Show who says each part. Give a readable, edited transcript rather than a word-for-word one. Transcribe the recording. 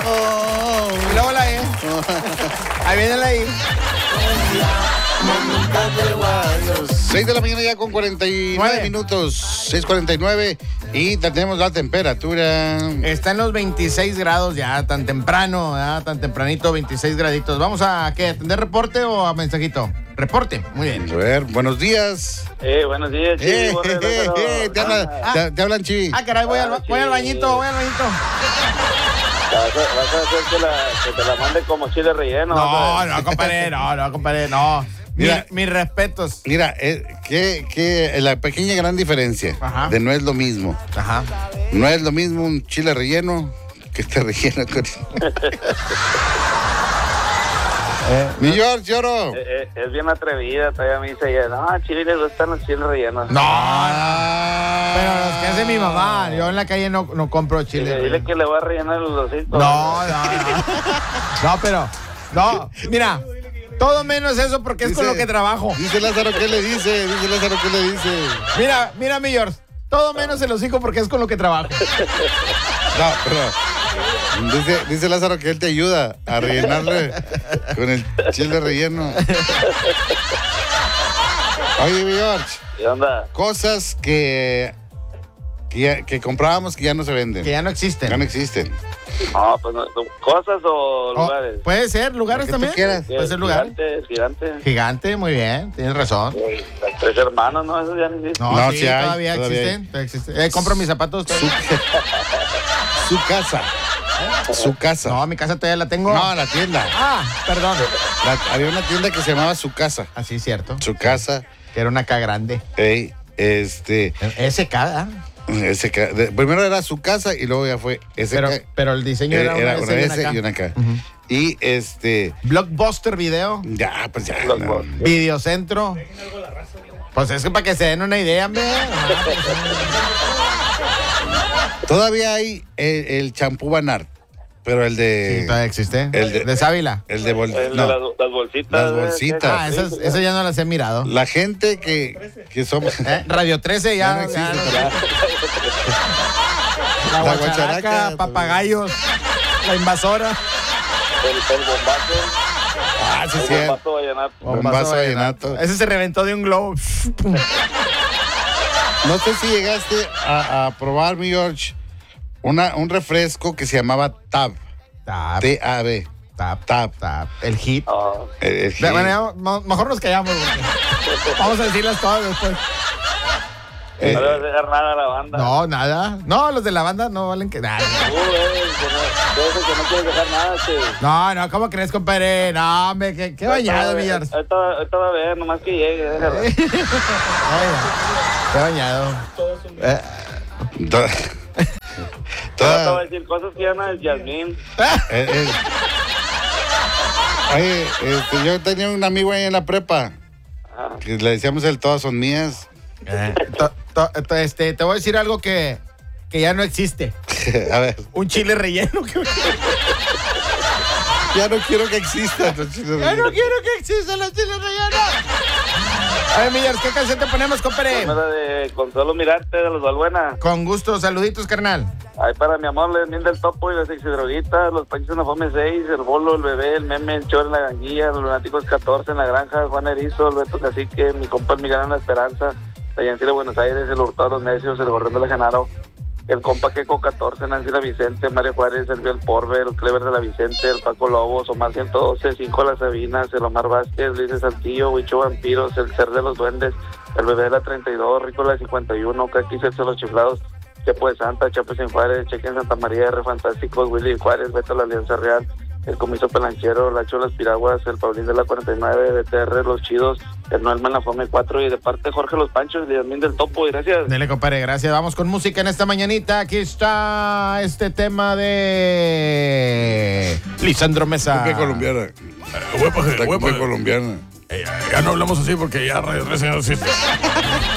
Speaker 1: Y luego la E. Ahí viene la I.
Speaker 2: 6 de la mañana ya con 49 minutos. 6:49. Y tenemos la temperatura.
Speaker 1: Está en los 26 grados ya, tan temprano, tan tempranito, 26 graditos. ¿Vamos a qué? ¿Atender reporte o a mensajito? Reporte, muy bien.
Speaker 2: A ver, buenos días.
Speaker 3: Buenos días, Chivi.
Speaker 2: Te hablan, Chivi.
Speaker 1: Caray, voy al bañito.
Speaker 3: Vas a hacer que te la mande como chile relleno.
Speaker 1: No, compadre, no.
Speaker 2: Mira,
Speaker 1: mis respetos.
Speaker 2: Mira, que la pequeña gran diferencia de no es lo mismo.
Speaker 1: Ajá.
Speaker 2: No es lo mismo un chile relleno que este relleno con... Mi George, lloro.
Speaker 3: Es bien atrevida, todavía me dice ella, no, a Chile le gustan los chiles rellenos.
Speaker 1: No, pero los que hace mi mamá, yo en la calle no compro chile.
Speaker 3: Dile que le voy a rellenar los hocitos.
Speaker 1: No, mira, todo menos eso porque es con lo que trabajo.
Speaker 2: Dice Lázaro, ¿qué le dice?
Speaker 1: Mira, mi George, todo menos el hocico porque es con lo que trabajo.
Speaker 2: No, pero dice Lázaro que él te ayuda a rellenarle con el chile relleno. Oye, mi George.
Speaker 3: ¿Qué onda?
Speaker 2: Cosas que comprábamos que ya no se venden.
Speaker 1: Que ya no existen.
Speaker 2: Ya no existen.
Speaker 3: No, pues cosas o lugares.
Speaker 1: Puede ser, lugares también. Puede ser lugar. Gigante, muy bien, tienes razón.
Speaker 3: Los 3 hermanos, ¿no? Eso ya no existe.
Speaker 1: No, sí,
Speaker 2: hay,
Speaker 1: todavía existen. Compro mis zapatos.
Speaker 2: Su casa. Su casa.
Speaker 1: No, mi casa todavía la tengo.
Speaker 2: No, la tienda.
Speaker 1: Perdón.
Speaker 2: Había una tienda que se llamaba Su Casa.
Speaker 1: Así, cierto.
Speaker 2: Su Casa.
Speaker 1: Que era una K grande.
Speaker 2: SK, primero era Su Casa y luego ya fue SK.
Speaker 1: Pero el diseño era una
Speaker 2: S y una K.
Speaker 1: Uh-huh.
Speaker 2: Y
Speaker 1: Blockbuster Video.
Speaker 2: Ya, pues ya.
Speaker 1: Videocentro. Pues es que para que se den una idea, hombre.
Speaker 2: Todavía hay el champú Banart, pero el de...
Speaker 1: Sí, todavía existe.
Speaker 2: El
Speaker 1: de Sábila.
Speaker 2: El de
Speaker 3: las bolsitas.
Speaker 2: Las bolsitas.
Speaker 1: Eso ya no las he mirado.
Speaker 2: La gente que somos...
Speaker 1: Radio 13 ya
Speaker 2: no existe.
Speaker 1: La guacharaca, papagayos, la invasora.
Speaker 3: El bombazo.
Speaker 2: Sí, sí. Bombazo vallenato.
Speaker 1: Ese se reventó de un globo.
Speaker 2: No sé si llegaste a probar, mi George, un refresco que se llamaba Tab. T-A-B.
Speaker 1: Tab. El hit.
Speaker 2: El hit.
Speaker 1: Bueno, mejor nos callamos. Vamos a decirlas todas después.
Speaker 3: No le vas a dejar nada a la banda.
Speaker 1: No, nada. No, los de la banda no valen que nada.
Speaker 3: Que no quieres dejar nada,
Speaker 1: No, ¿cómo crees, compadre? No, hombre, qué bañado, mi George.
Speaker 3: Ahorita va a ver, nomás que llegue, déjalo.
Speaker 1: Qué bañado.
Speaker 3: Te voy a decir cosas que llaman el Yasmín.
Speaker 2: Oye, yo tenía un amigo ahí en la prepa que le decíamos el todas son mías.
Speaker 1: Te voy a decir algo que ya no existe.
Speaker 2: A ver.
Speaker 1: Un chile relleno.
Speaker 2: Ya no quiero que existan los chiles rellenos.
Speaker 1: Ya no quiero que existan los chiles rellenos. A ver, Millers, ¿qué canción te ponemos, compadre?
Speaker 3: La de Consuelo Mirarte, de los Balbuena.
Speaker 1: Con gusto, saluditos, carnal.
Speaker 3: Ahí para mi amor, el del Topo y las Exidroguitas, los Panchos en la Fome 6, el Bolo, el Bebé, el Meme, el Chor en la Ganguilla, los Lunáticos 14 en la Granja, Juan Erizo, el Beto Cacique, mi compa el Miguel en la Esperanza, la Yancila de Buenos Aires, el Hurtado de los Necios, el Gorrón de la Genaro, el compa Queco 14, Nancy la Vicente, Mario Juárez, el Biel Porver, el Clever de la Vicente, el Paco Lobos, Omar 112, 5 las Sabinas, el Omar Vázquez, Luis de Saltillo, Huicho Vampiros, el Ser de los Duendes, el Bebé de la 32, Rico de la 51, Kaki Celso los Chiflados, Chepo de Santa, Chapes en Juárez, Cheque en Santa María, R Fantásticos, Willy Juárez, Beto la Alianza Real, el Comiso Pelanchero, Lacho Las Piraguas, el Paulín de la 49, BTR, Los Chidos, el Noelma en la Fome 4 y de parte de Jorge Los Panchos y Yasmín del Topo, y gracias.
Speaker 1: Dele, compadre, gracias. Vamos con música en esta mañanita. Aquí está este tema de Lisandro Mesa.
Speaker 2: ¿Qué colombiana?
Speaker 4: Huepa
Speaker 2: colombiana.
Speaker 4: Ya no hablamos así porque ya recién